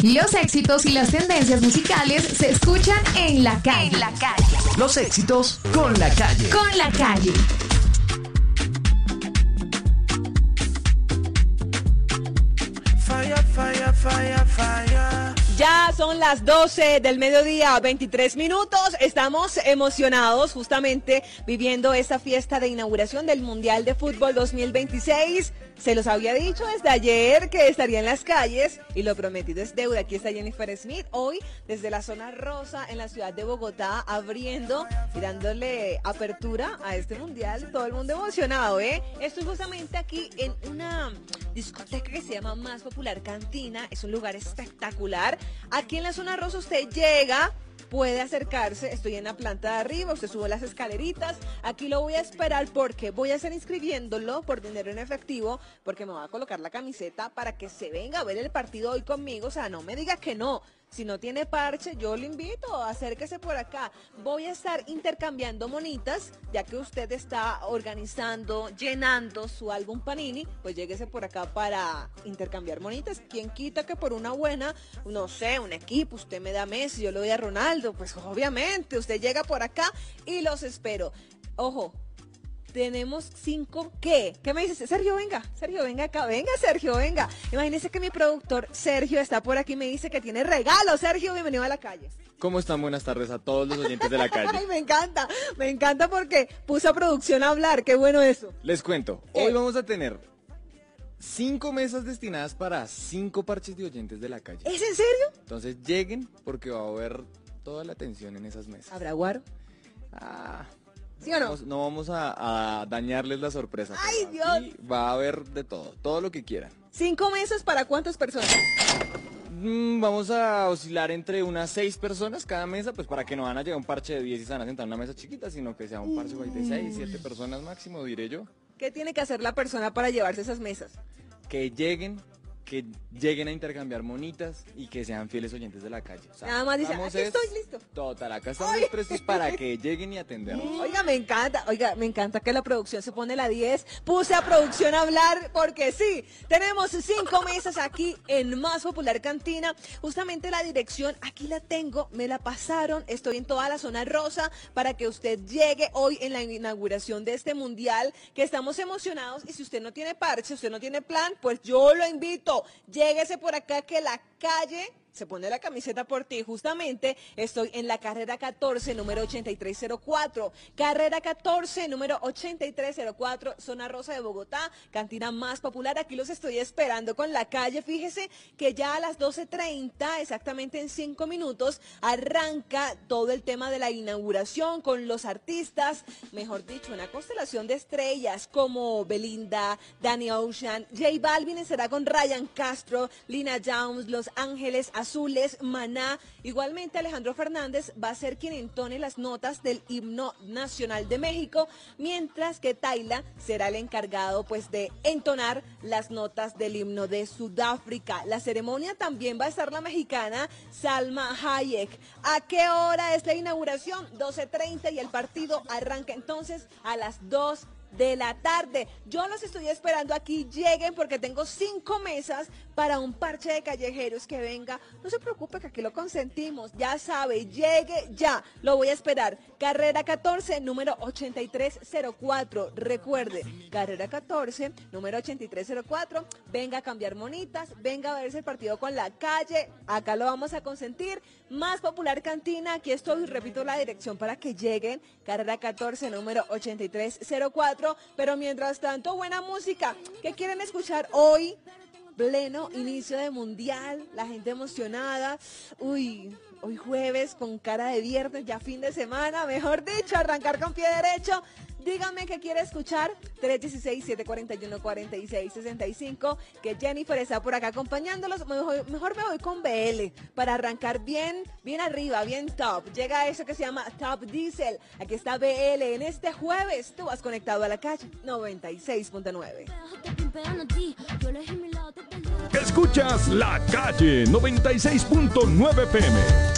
Los éxitos y las tendencias musicales se escuchan en la calle. En la calle. Los éxitos con la calle. Con la calle. Fire, fire, fire, fire. Ya son las 12 del mediodía, 23 minutos. Estamos emocionados justamente viviendo esta fiesta de inauguración del Mundial de Fútbol 2026. Se los había dicho desde ayer que estaría en las calles y lo prometido es deuda. Aquí está Jennifer Smith hoy desde la zona rosa en la ciudad de Bogotá abriendo y dándole apertura a este Mundial. Todo el mundo emocionado, ¿eh? Estoy justamente aquí en una discoteca que se llama Más Popular Cantina. Es un lugar espectacular. Aquí en la zona rosa usted llega, puede acercarse, estoy en la planta de arriba, usted sube las escaleritas, aquí lo voy a esperar porque voy a estar inscribiéndolo por dinero en efectivo, porque me va a colocar la camiseta para que se venga a ver el partido hoy conmigo, o sea, no me diga que no. Si no tiene parche, yo lo invito, acérquese por acá. Voy a estar intercambiando monitas, ya que usted está organizando, llenando su álbum Panini, pues lléguese por acá para intercambiar monitas. ¿Quién quita que por una buena, no sé, un equipo, usted me da a Messi, yo le doy a Ronaldo? Pues obviamente, usted llega por acá y los espero. Ojo. Tenemos 5, ¿qué? ¿Qué me dices? Sergio, venga acá, venga Sergio, venga. Imagínese que mi productor Sergio está por aquí y me dice que tiene regalo. Sergio, bienvenido a la calle. ¿Cómo están? Buenas tardes a todos los oyentes de la calle. Ay, me encanta porque puso a producción a hablar, qué bueno eso. Les cuento, hoy vamos a tener 5 mesas destinadas para 5 parches de oyentes de la calle. ¿Es en serio? Entonces lleguen porque va a haber toda la atención en esas mesas. ¿Habrá guaro? ¿Sí o no? No vamos a dañarles la sorpresa. ¡Ay, Dios! Aquí va a haber de todo lo que quieran. 5 mesas para ¿cuántas personas? Vamos a oscilar entre unas 6 personas cada mesa, pues para que no van a llegar un parche de 10 y se van a sentar en una mesa chiquita, sino que sea un parche de 6, 7 personas máximo, diré yo. ¿Qué tiene que hacer la persona para llevarse esas mesas? Que lleguen a intercambiar monitas y que sean fieles oyentes de la calle. O sea, nada más dice, aquí estoy listo. Total, acá estamos prestos para que lleguen y atendernos. Oiga, me encanta que la producción se pone la 10. Puse a producción a hablar porque sí, tenemos 5 mesas aquí en Más Popular Cantina. Justamente la dirección, aquí la tengo, me la pasaron, estoy en toda la zona rosa para que usted llegue hoy en la inauguración de este mundial, que estamos emocionados y si usted no tiene parche, usted no tiene plan, pues yo lo invito. Lléguese por acá que la calle se pone la camiseta por ti. Justamente estoy en la carrera 14, número 8304. Carrera 14, número 8304, zona rosa de Bogotá, cantina Más Popular. Aquí los estoy esperando con la calle. Fíjese que ya a las 12:30, exactamente en 5 minutos, arranca todo el tema de la inauguración con los artistas, mejor dicho, una constelación de estrellas como Belinda, Danny Ocean, J Balvin estará con Ryan Castro, Lina Downs, Los Ángeles Azules, Maná. Igualmente Alejandro Fernández va a ser quien entone las notas del himno nacional de México, mientras que Tayla será el encargado pues de entonar las notas del himno de Sudáfrica. La ceremonia también va a estar la mexicana Salma Hayek. ¿A qué hora es la inauguración? 12:30 y el partido arranca entonces a las 2 de la tarde. Yo los estoy esperando aquí, lleguen porque tengo 5 mesas para un parche de callejeros que venga. No se preocupe que aquí lo consentimos, ya sabe, llegue ya, lo voy a esperar. Carrera 14, número 8304, recuerde, carrera 14, número 8304, venga a cambiar monitas, venga a verse el partido con la calle, acá lo vamos a consentir. Más Popular Cantina, aquí estoy, repito la dirección para que lleguen, carrera 14, número 8304. Pero mientras tanto, buena música. ¿Qué quieren escuchar hoy? Pleno inicio de mundial, la gente emocionada. Hoy jueves con cara de viernes, ya fin de semana, mejor dicho, arrancar con pie derecho. Díganme qué quiere escuchar, 316-741-4665, que Jennifer está por acá acompañándolos. Mejor me voy con BL, para arrancar bien arriba, bien top. Llega eso que se llama Top Diesel. Aquí está BL en este jueves. Tú vas conectado a la calle 96.9. Escuchas La Calle 96.9 PM.